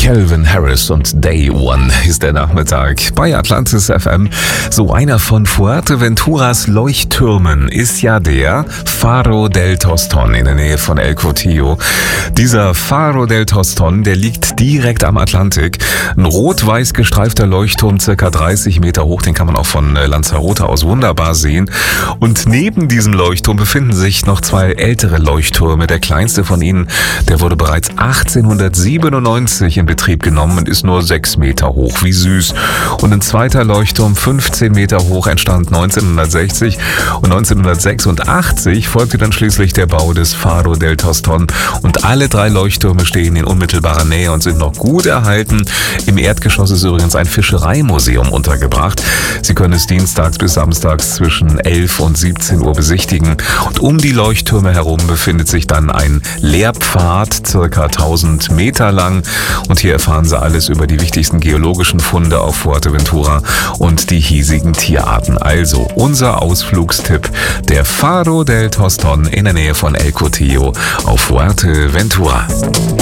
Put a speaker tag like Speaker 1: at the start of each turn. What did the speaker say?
Speaker 1: Calvin Harris und Day One ist der Nachmittag bei Atlantis FM. So einer von Fuerteventuras Leuchttürmen ist ja der Faro del Tostón in der Nähe von El Cotillo. Dieser Faro del Tostón, der liegt direkt am Atlantik. Ein rot-weiß gestreifter Leuchtturm, circa 30 Meter hoch, den kann man auch von Lanzarote aus wunderbar sehen. Und neben diesem Leuchtturm befinden sich noch zwei ältere Leuchttürme. Der kleinste von ihnen, der wurde bereits 1897 in Betrieb genommen und ist nur 6 Meter hoch. Wie süß. Und ein zweiter Leuchtturm, 15 Meter hoch, entstand 1960 und 1986 folgte dann schließlich der Bau des Faro del Tostón. Und alle 3 Leuchttürme stehen in unmittelbarer Nähe und sind noch gut erhalten. Im Erdgeschoss ist übrigens ein Fischereimuseum untergebracht. Sie können es dienstags bis samstags zwischen 11 und 17 Uhr besichtigen. Und um die Leuchttürme herum befindet sich dann ein Lehrpfad, circa 1000 Meter lang. Und hier erfahren Sie alles über die wichtigsten geologischen Funde auf Fuerteventura und die hiesigen Tierarten. Also unser Ausflugstipp, der Faro del Tostón in der Nähe von El Cotillo auf Fuerteventura.